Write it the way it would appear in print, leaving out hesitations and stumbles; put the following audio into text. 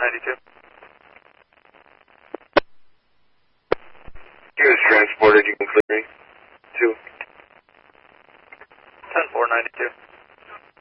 92. He was transported, you can clear me. 2. 10-4, 92.